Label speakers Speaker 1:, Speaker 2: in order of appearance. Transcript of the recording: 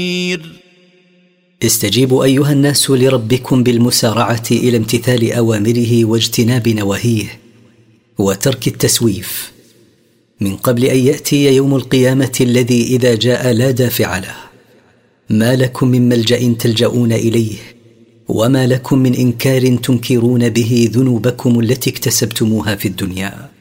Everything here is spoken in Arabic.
Speaker 1: استجيبوا أيها الناس لربكم بالمسارعة إلى امتثال أوامره واجتناب نواهيه وترك التسويف، من قبل أن يأتي يوم القيامة الذي إذا جاء لا دافع له. ما لكم من ملجأ تلجؤون إليه، وما لكم من إنكار تنكرون به ذنوبكم التي اكتسبتموها في الدنيا.